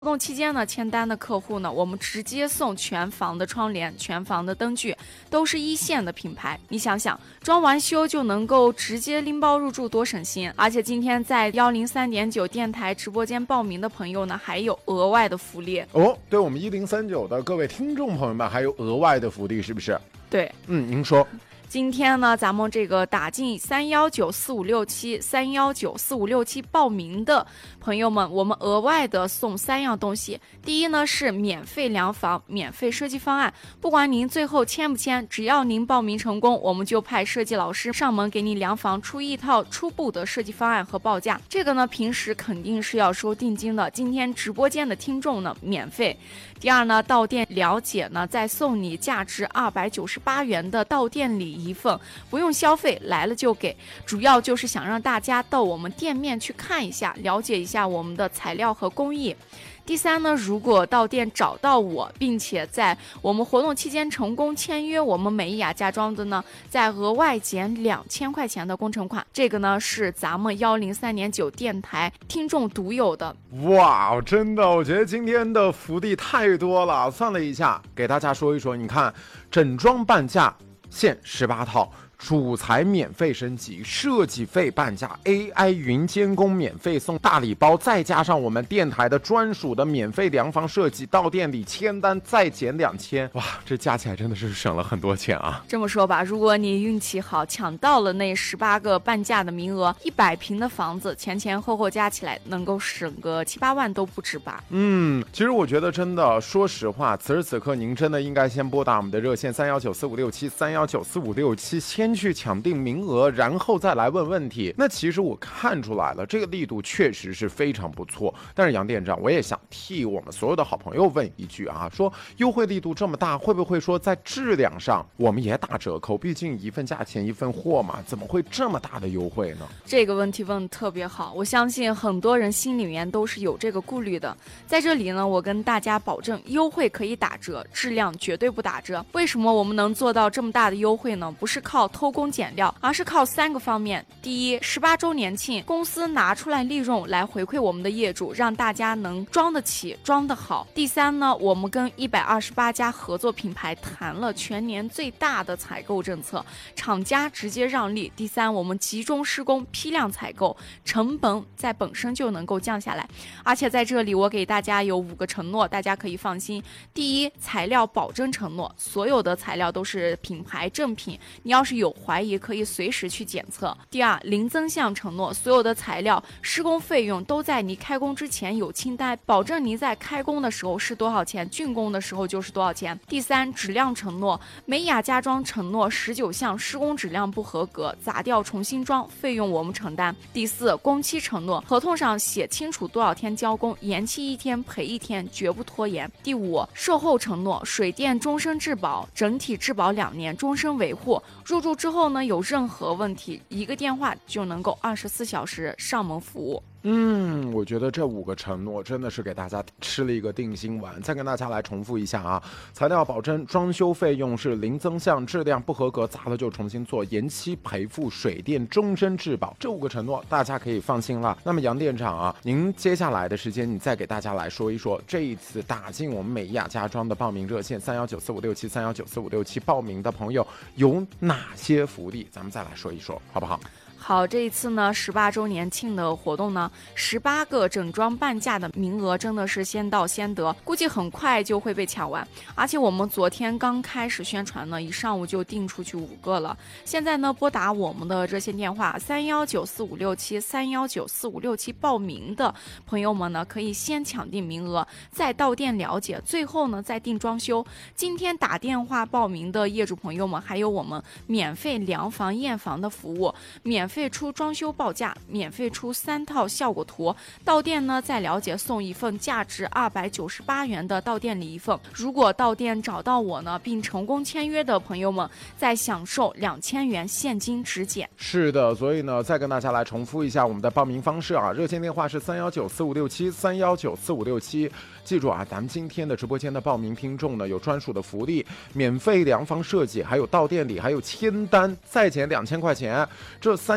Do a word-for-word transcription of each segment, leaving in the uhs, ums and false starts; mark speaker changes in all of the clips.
Speaker 1: 活动期间呢，签单的客户呢，我们直接送全房的窗帘、全房的灯具，都是一线的品牌。你想想，装完修就能够直接拎包入住，多省心！而且今天在幺零三点九电台直播间报名的朋友呢，还有额外的福利
Speaker 2: 哦。对我们一零三九的各位听众朋友们，还有额外的福利，是不是？
Speaker 1: 对，
Speaker 2: 嗯，您说。
Speaker 1: 今天呢，咱们这个打进三幺九四五六七三幺九四五六七报名的朋友们，我们额外的送三样东西。第一呢是免费量房、免费设计方案，不管您最后签不签，只要您报名成功，我们就派设计老师上门给你量房，出一套初步的设计方案和报价。这个呢，平时肯定是要收定金的，今天直播间的听众呢免费。第二呢，到店了解呢，再送你价值二百九十八元的到店礼一份，不用消费，来了就给。主要就是想让大家到我们店面去看一下，了解一下我们的材料和工艺。第三呢，如果到店找到我，并且在我们活动期间成功签约我们美雅家装的呢，再额外减两千块钱的工程款。这个呢是咱们幺零三点九电台听众独有的。
Speaker 2: 哇，真的，我觉得今天的福利太多了。算了一下，给大家说一说，你看，整装半价限十八套。主材免费升级，设计费半价 ，A I 云监工免费送大礼包，再加上我们电台的专属的免费量房设计，到店里签单再减两千，哇，这加起来真的是省了很多钱啊！
Speaker 1: 这么说吧，如果你运气好，抢到了那十八个半价的名额，一百平的房子前前后后加起来能够省个七八万都不止吧？
Speaker 2: 嗯，其实我觉得真的，说实话，此时此刻您真的应该先拨打我们的热线三幺九四五六七三幺九四五六七，先去抢定名额，然后再来问问题。那其实我看出来了，这个力度确实是非常不错。但是杨店长，我也想替我们所有的好朋友问一句啊，说优惠力度这么大，会不会说在质量上我们也打折扣？毕竟一份价钱一份货嘛，怎么会这么大的优惠呢？
Speaker 1: 这个问题问得特别好，我相信很多人心里面都是有这个顾虑的。在这里呢，我跟大家保证，优惠可以打折，质量绝对不打折。为什么我们能做到这么大的优惠呢？不是靠偷工减料，而是靠三个方面。第一，十八周年庆，公司拿出来利润来回馈我们的业主，让大家能装得起，装得好。第三呢，我们跟一百二十八家合作品牌谈了全年最大的采购政策，厂家直接让利。第三，我们集中施工，批量采购，成本在本身就能够降下来。而且在这里，我给大家有五个承诺，大家可以放心。第一，材料保真承诺，所有的材料都是品牌正品，你要是有怀疑可以随时去检测。第二，零增项承诺，所有的材料施工费用都在你开工之前有清单，保证你在开工的时候是多少钱，竣工的时候就是多少钱。第三，质量承诺，美雅家装承诺十九项施工质量不合格，砸掉重新装，费用我们承担。第四，工期承诺，合同上写清楚多少天交工，延期一天赔一天，绝不拖延。第五，售后承诺，水电终身质保，整体质保两年，终身维护。入住之后呢，有任何问题，一个电话就能够二十四小时上门服务。
Speaker 2: 嗯，我觉得这五个承诺真的是给大家吃了一个定心丸。再跟大家来重复一下啊，材料保真，装修费用是零增项，质量不合格砸了就重新做，延期赔付，水电终身质保，这五个承诺大家可以放心了。那么杨店长啊，您接下来的时间你再给大家来说一说，这一次打进我们美雅家装的报名热线三幺九四五六七三幺九四五六七报名的朋友有哪些福利，咱们再来说一说好不好？
Speaker 1: 好，这一次呢，十八周年庆的活动呢，十八个整装半价的名额真的是先到先得，估计很快就会被抢完。而且我们昨天刚开始宣传呢，一上午就订出去五个了。现在呢，拨打我们的热线电话三幺九四五六七三幺九四五六七报名的朋友们呢，可以先抢定名额，再到店了解，最后呢再订装修。今天打电话报名的业主朋友们，还有我们免费量房验房的服务，免费出装修报价，免费出三套效果图，到店呢再了解送一份价值二百九十八元的到店礼一份。如果到店找到我呢，并成功签约的朋友们，再享受两千元现金直减。
Speaker 2: 是的，所以呢，再跟大家来重复一下我们的报名方式啊，热线电话是三幺九四五六七三幺九四五六七。记住啊，咱们今天的直播间的报名听众呢，有专属的福利，免费量房设计，还有到店里，还有签单再减两千块钱，这三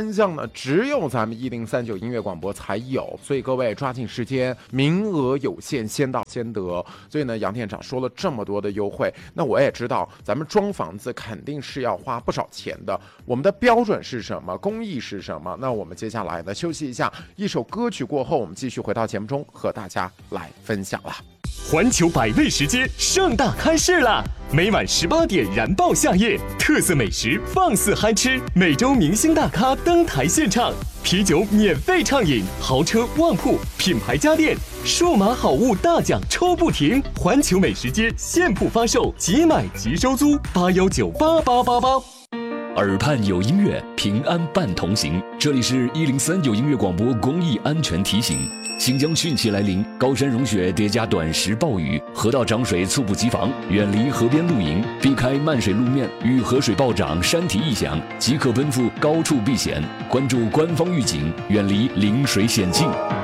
Speaker 2: 单项呢，只有咱们一零三九音乐广播才有，所以各位抓紧时间，名额有限，先到先得。所以呢，杨店长说了这么多的优惠，那我也知道咱们装房子肯定是要花不少钱的。我们的标准是什么？工艺是什么？那我们接下来呢，休息一下，一首歌曲过后，我们继续回到节目中和大家来分享了。
Speaker 3: 环球百味时间盛大开市啦！每晚十八点燃爆夏夜，特色美食放肆嗨吃，每周明星大咖登台献唱，啤酒免费畅饮，豪车旺铺，品牌家电，数码好物大奖抽不停。环球美食街现铺发售，即买即收租，八幺九八八八八。
Speaker 4: 耳畔有音乐，平安伴同行。这里是一零三九音乐广播公益安全提醒。新疆汛期来临，高山融雪叠加短时暴雨，河道涨水猝不及防，远离河边露营，避开漫水路面与河水暴涨、山体异响，即可奔赴高处避险。关注官方预警，远离临水险境。